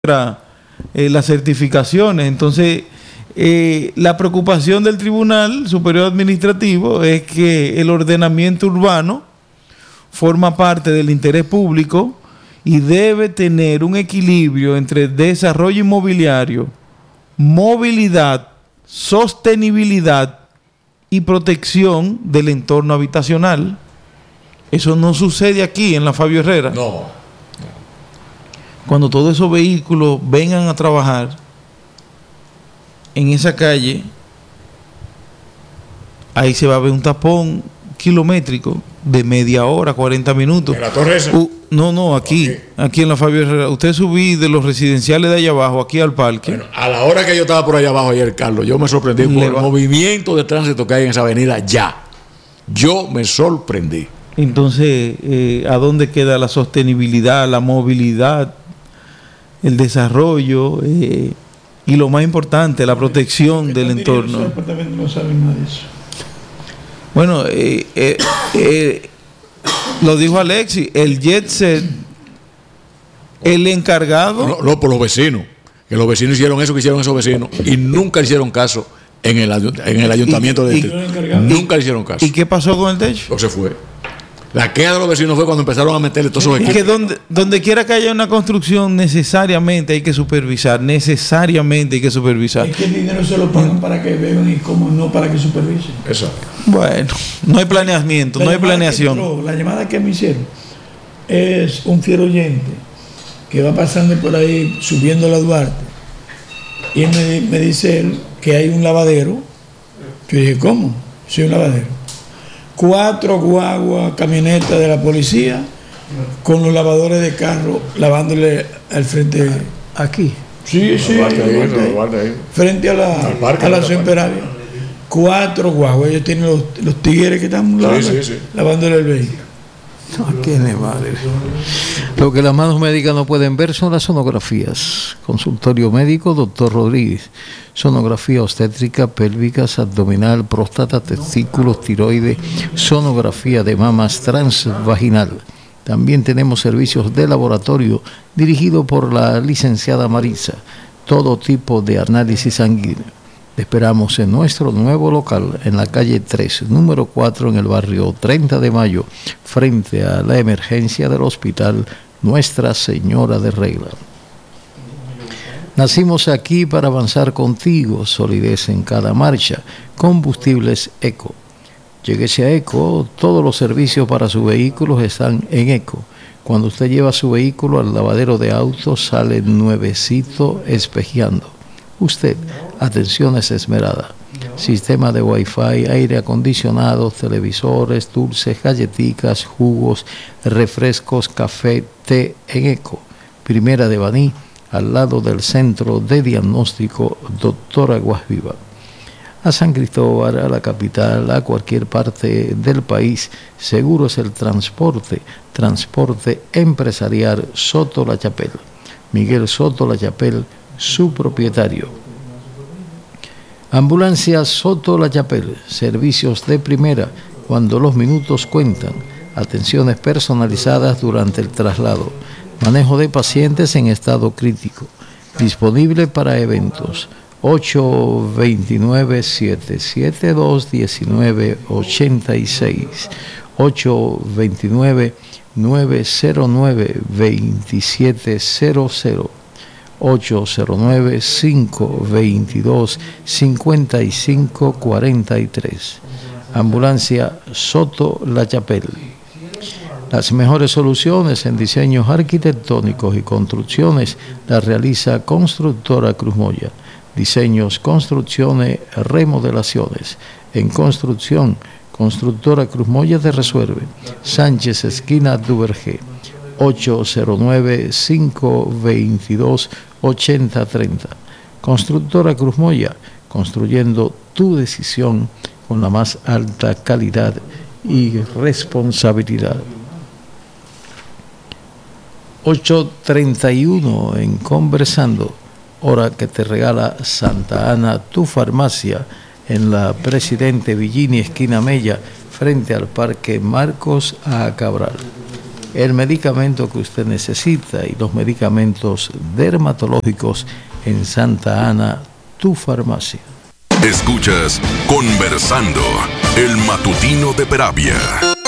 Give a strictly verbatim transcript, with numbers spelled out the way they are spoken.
eh, las certificaciones. Entonces, eh, la preocupación del Tribunal Superior Administrativo es que el ordenamiento urbano forma parte del interés público y debe tener un equilibrio entre desarrollo inmobiliario, movilidad, sostenibilidad y protección del entorno habitacional. Eso no sucede aquí en la Fabio Herrera. No. Cuando todos esos vehículos vengan a trabajar en esa calle, ahí se va a ver un tapón kilométrico de media hora, cuarenta minutos. ¿En la torre esa? Uh, no, no, aquí, okay. aquí en la Fabio Herrera. Usted subí de los residenciales de allá abajo, aquí al parque. Bueno, a la hora que yo estaba por allá abajo ayer, Carlos, yo me sorprendí por el movimiento de tránsito que hay en esa avenida ya. Yo me sorprendí. Entonces, eh, ¿a dónde queda la sostenibilidad, la movilidad, el desarrollo eh, y lo más importante, la protección del entorno? Los departamentos no saben nada de eso. Bueno, eh, eh, eh, lo dijo Alexis, el jet set, el encargado... No, no, por los vecinos, que los vecinos hicieron eso que hicieron esos vecinos y nunca hicieron caso en el, en el ayuntamiento y, de... Y, nunca le hicieron caso. ¿Y qué pasó con el techo? No se fue. La queja de los vecinos fue cuando empezaron a meterle todos esos equipos. Es que donde, donde quiera que haya una construcción, necesariamente hay que supervisar. Necesariamente hay que supervisar. Es que el dinero se lo pagan para que beban y como no para que supervisen. Exacto. Bueno, no hay planeamiento, la no hay planeación. Entró, la llamada que me hicieron es un fiel oyente que va pasando por ahí subiendo la Duarte. Y él me, me dice él que hay un lavadero. Yo dije, ¿cómo? Sí, un lavadero. Cuatro guaguas, camionetas de la policía con los lavadores de carro lavándole al frente aquí. Sí, sí, ahí, ahí. frente a la, a la Imperaria. Cuatro guaguas, ellos tienen los, los tigres que están lavando, sí, sí, sí. lavándole el vehículo. No, ¿qué le vale? Lo que las manos médicas no pueden ver son las sonografías. Consultorio médico, doctor Rodríguez. Sonografía obstétrica, pélvicas, abdominal, próstata, testículos, tiroides, sonografía de mamas transvaginal. También tenemos servicios de laboratorio dirigido por la licenciada Marisa. Todo tipo de análisis sanguíneo. Te esperamos en nuestro nuevo local, en la calle tres, número cuatro, en el barrio treinta de mayo, frente a la emergencia del hospital Nuestra Señora de Regla. Nacimos aquí para avanzar contigo, solidez en cada marcha, combustibles Eco. Lléguese a Eco, todos los servicios para sus vehículos están en Eco. Cuando usted lleva su vehículo al lavadero de autos, sale nuevecito espejeando. Usted, atenciones esmerada. Sistema de Wi-Fi, aire acondicionado, televisores, dulces, galletitas, jugos, refrescos, café, té en Eco. Primera de Baní, al lado del Centro de Diagnóstico Doctora Guasviva. A San Cristóbal, a la capital, a cualquier parte del país, seguro es el transporte, transporte empresarial Soto La Chapelle. Miguel Soto La Chapelle, su propietario. Ambulancia Soto La Chapelle, servicios de primera cuando los minutos cuentan, atenciones personalizadas durante el traslado, manejo de pacientes en estado crítico, disponible para eventos. Ocho dos nueve, siete siete dos, uno nueve ocho seis, ocho dos nueve, nueve cero nueve, dos siete cero cero, ocho cero nueve, cinco dos dos, cinco cinco cuatro tres. Ambulancia Soto La Chapelle. Las mejores soluciones en diseños arquitectónicos y construcciones las realiza Constructora Cruz Moya. Diseños, construcciones, remodelaciones. En construcción, Constructora Cruz Moya te resuelve. Sánchez, esquina Duvergé. ocho cero nueve, cinco dos dos, ocho cero tres cero. Constructora Cruz Moya, construyendo tu decisión con la más alta calidad y responsabilidad. ocho treinta y uno en Conversando, hora que te regala Santa Ana, tu farmacia, en la Presidente Villini, esquina Mella, frente al Parque Marcos A. Cabral. el medicamento que usted necesita y los medicamentos dermatológicos en Santa Ana, tu farmacia. Escuchas Conversando, el matutino de Peravia.